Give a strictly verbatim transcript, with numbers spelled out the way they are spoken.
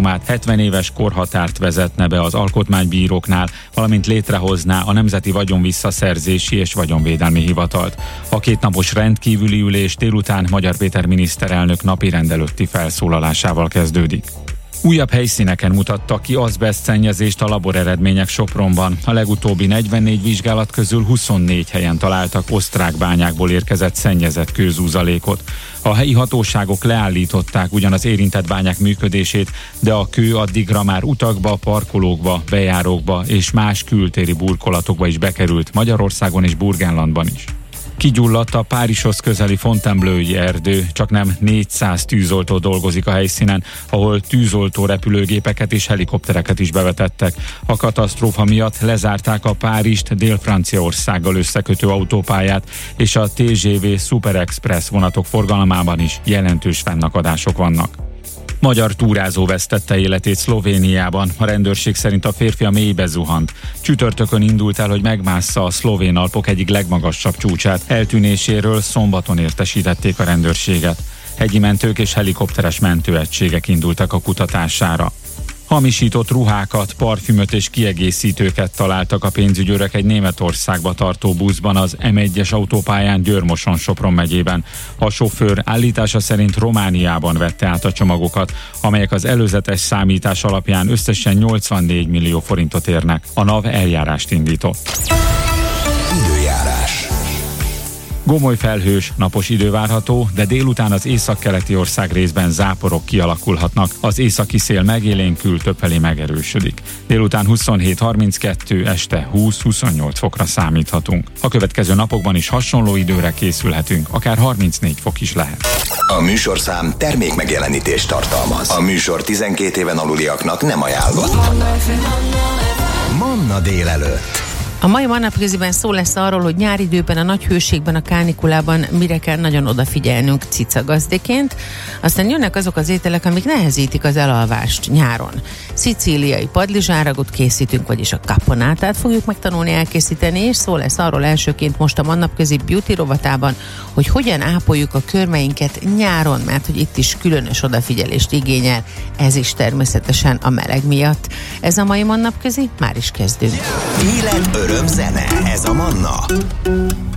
reformát, hetven éves korhatárt vezetne be az alkotmánybíróknál, valamint létrehozná a Nemzeti Vagyonvisszaszerzési és Vagyonvédelmi Hivatalt. A kétnapos rendkívüli ülés délután Magyar Péter miniszterelnök napirend előtti felszólalásával kezdődik. Újabb helyszíneken mutattak ki azbesztszennyezést a laboreredmények Sopronban. A legutóbbi negyvennégy vizsgálat közül huszonnégy helyen találtak osztrák bányákból érkezett szennyezett kőzúzalékot. A helyi hatóságok leállították ugyan az érintett bányák működését, de a kő addigra már utakba, parkolókba, bejárókba és más kültéri burkolatokba is bekerült Magyarországon és Burgenlandban is. Kigyulladt a Párizshoz közeli Fontainebleau-i erdő, csak nem négyszáz tűzoltó dolgozik a helyszínen, ahol tűzoltó repülőgépeket és helikoptereket is bevetettek. A katasztrófa miatt lezárták a Párizst Dél-Franciaországgal összekötő autópályát, és a té gé vé Super Express vonatok forgalmában is jelentős fennakadások vannak. Magyar túrázó vesztette életét Szlovéniában. A rendőrség szerint a férfi a mélybe zuhant. Csütörtökön indult el, hogy megmássza a szlovén Alpok egyik legmagasabb csúcsát. Eltűnéséről szombaton értesítették a rendőrséget. Hegyi mentők és helikopteres mentőegységek indultak a kutatására. Hamisított ruhákat, parfümöt és kiegészítőket találtak a pénzügyőrök egy Németországba tartó buszban az em egyes autópályán Győr-Moson-Sopron megyében. A sofőr állítása szerint Romániában vette át a csomagokat, amelyek az előzetes számítás alapján összesen nyolcvannégy millió forintot érnek. A NAV eljárást indított. Időjárás. Gomoly felhős, napos idő várható, de délután az északkeleti ország részben záporok kialakulhatnak. Az északi szél megélénkül, többfelé megerősödik. Délután huszonhét harminckettő, este húsz-huszonnyolc fokra számíthatunk. A következő napokban is hasonló időre készülhetünk, akár harmincnégy fok is lehet. A műsorszám termék megjelenítést tartalmaz. A műsor tizenkét éven aluliaknak nem ajánlott. Manna délelőtt. A mai Mannapköziben szó lesz arról, hogy nyári időben, a nagy hőségben, a kánikulában mire kell nagyon odafigyelnünk cicagazdiként. Aztán jönnek azok az ételek, amik nehezítik az elalvást nyáron. Szicíliai padlizsánragot készítünk, vagyis a caponátát fogjuk megtanulni elkészíteni, és szó lesz arról elsőként most a Mannapközi Beauty rovatában, hogy hogyan ápoljuk a körmeinket nyáron, mert hogy itt is különös odafigyelést igényel, ez is természetesen a meleg miatt. Ez a mai Mannapközi, már is kezdünk. Élet, öröm, zene, ez a Manna.